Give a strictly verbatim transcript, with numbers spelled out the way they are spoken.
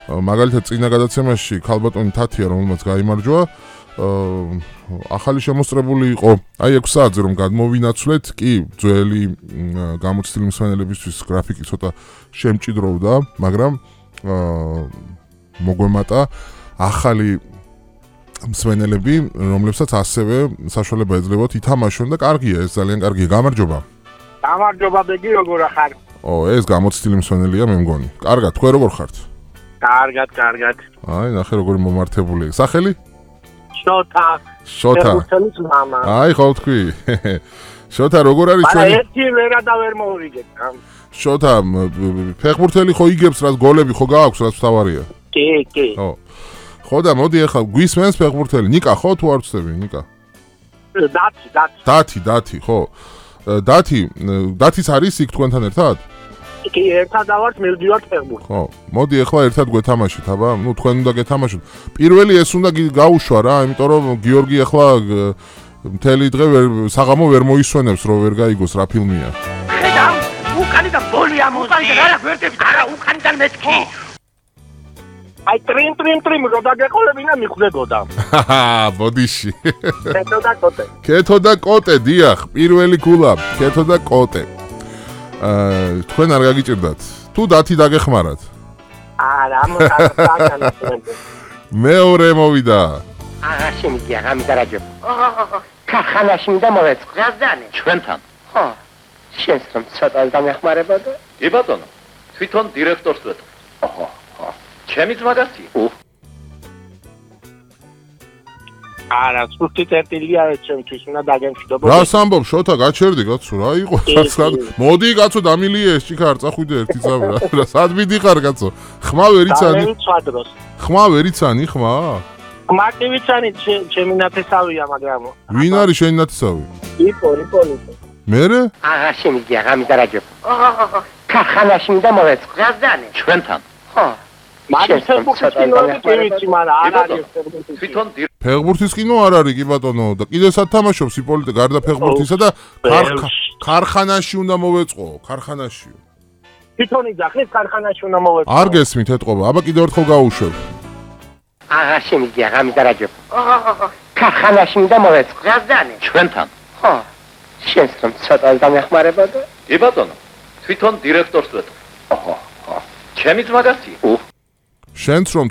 მაგალითად წინა გადაცემაში ქალბატონი თათია რომელმაც გაიმარჯვა ახალი შემოსწრებული იყო აი ექვსი საათზე რომ გადმოვინაცვლეთ კი ძველი გამოცდილი მსმენელებისთვის გრაფიკი ცოტა შემჭიდროვდა მაგრამ მოგვემატა ახალი მსმენელები რომლებსაც ასევე საშუალება ეძლებათ ითამაშონ და კარგია ეს ძალიან კარგია გამარჯობა გამარჯობა ბეგი როგორ ხარ ო ეს გამოცდილი მსმენელია მე მგონი კარგად თქვენ როგორ ხართ კარგად კარგად აი ნახე როგორი მომართებული სახელი შოთა შოთა ფეხბურთელის მამა აი ხო თქვი შოთა როგორ არის ჩვენი ჩვენი ერთი ვერა და ვერ მოვრიგეთ შოთა ფეხბურთელი ხო იგებს რაც გოლები ხო გააქვს რაც თავარია კი კი ო ხო და მოდი ახლა გვისმენს ფეხბურთელი ნიკა ხო თუ არ ვწდები ნიკა დათი დათი დათი დათი ხო დათი დათის არის იქ თქვენთან ერთად კი ერთად დავართ მივდივართ ფეხბურთს ხო მოდი ახლა ერთად გვეთამაშით აბა ნუ თქვენ უნდა გეთამაშოთ პირველი ეს უნდა გაუშვა რა იმიტომ რომ გიორგი ახლა მთელი დღე საღამო ვერ მოისვენებს რომ ვერ გაიგოს რა ფილმია ხედავ უკანი და ბოლი ამოწი რა გვერდები არა უკანიდან მეთქი აი ტრიმ ტრიმ ტრიმ რო დაგეყოლებინა მიხვდებოდა ბოდიში კეთო და კოტე კეთო და კოტე დიახ პირველი გულა კეთო და კოტე აა თქვენ არ გაგიჭirdათ თუ დათი დაგეხმარათ არა მოხდა მეორე მოვიდა აა შემიგია გამიგარაჯო ქახანაში მინდა მოვეწყო გაზდანი ჩვენთან ხო შენს რომ ცოტა დამეხმარებოდა კი ბატონო თვითონ დირექტორს ვეთქვი ოჰო ჩემი ძმა გასწია არა სულ წერტილია ჩემთვის უნდა დაგემშვიდობო რა სამბობ შოთა გაჩერდი კაცო რა იყო სად მოდი კაცო დამილია ეს ჭიქა არ წახვიდე ერთი წამი რა სად მიდიხარ კაცო ხმა ვერიცანი ხმა ვერიცანი ხმა ხმა კი ვიცანი ჩემი ნათესავია მაგრამ ვინ არის შენი ნათესავი იპო იპო იპო მერე აა შემიგია გამიგარაჯო ქახანაში მინდა მოვეწყო გაზდანი ჩვენთან ხო მაგრამ ფეხბურთის კინო კი ვიცი მაგრამ არ არის ფეხბურთის თვითონ ფეხბურთის კინო არ არის კი ბატონო და კიდე სათამაშობს იპოლიტე გარდა ფეხბურთისა და ქარხანაში უნდა მოვეწყო ქარხანაშიო თვითონ იძახის ქარხანაში უნდა მოვეწყო არ გესმით ეთყობა აბა კიდე ერთხელ გაუშვებ აა შემიგია გამიგარაჯო ქარხანაში მინდა მოვეწყო გაზდანი ჩვენთან ხო შენს რომ ცოტა დამეხმარებოდა კი ბატონო თვითონ დირექტორს ვეთქვი ოჰო ჩემი ძმა გასწია შენც რომ